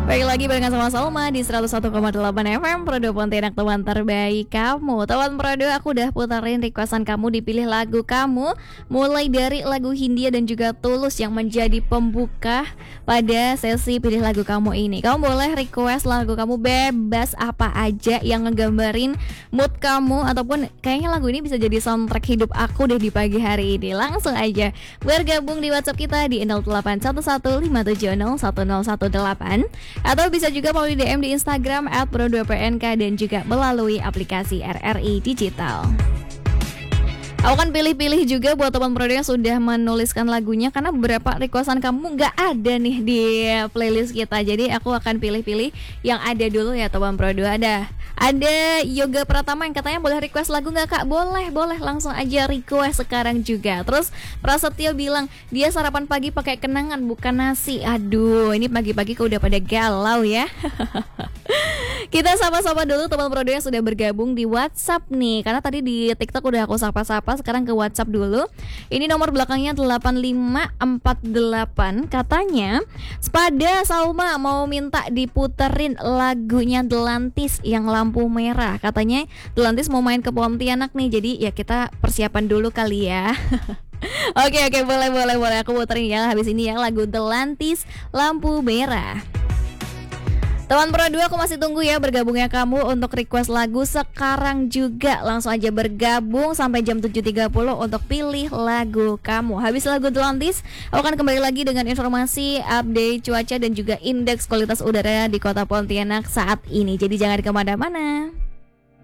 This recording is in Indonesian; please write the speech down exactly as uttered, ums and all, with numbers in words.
Baik lagi barengan sama Salma di seratus satu koma delapan F M Prodo Pontianak, teman terbaik kamu. Teman Prodo, aku udah puterin requestan kamu, dipilih lagu kamu mulai dari lagu Hindia dan juga Tulus yang menjadi pembuka pada sesi pilih lagu kamu ini. Kamu boleh request lagu kamu bebas apa aja yang ngegambarin mood kamu, ataupun kayaknya lagu ini bisa jadi soundtrack hidup aku deh di pagi hari ini. Langsung aja bergabung di WhatsApp kita di nol delapan satu satu lima tujuh nol satu nol satu delapan, atau bisa juga melalui D M di Instagram at pro dua p n k dan juga melalui aplikasi R R I Digital. Aku kan pilih-pilih juga buat teman Prodo yang sudah menuliskan lagunya, karena beberapa requestan kamu nggak ada nih di playlist kita. Jadi aku akan pilih-pilih yang ada dulu ya teman Prodo. Ada ada Yoga Pratama yang katanya boleh request lagu nggak kak? Boleh, boleh, langsung aja request sekarang juga. Terus Prasetyo bilang dia sarapan pagi pakai kenangan bukan nasi. Aduh, ini pagi-pagi kok udah pada galau ya. Kita sapa-sapa dulu teman Prodo yang sudah bergabung di WhatsApp nih, karena tadi di TikTok udah aku sapa-sapa, sekarang ke WhatsApp dulu. Ini nomor belakangnya delapan lima empat delapan. Katanya Spada Salma mau minta diputerin lagunya Delantis yang lampu merah. Katanya Delantis mau main ke Pontianak nih, jadi ya kita persiapan dulu kali ya. Oke oke boleh boleh boleh aku puterin ya habis ini ya lagu Delantis lampu merah. Teman Pro dua, aku masih tunggu ya bergabungnya kamu untuk request lagu sekarang juga. Langsung aja bergabung sampai jam tujuh tiga puluh untuk pilih lagu kamu. Habis lagu Delantis, aku akan kembali lagi dengan informasi update cuaca dan juga indeks kualitas udara di kota Pontianak saat ini. Jadi jangan kemana-mana.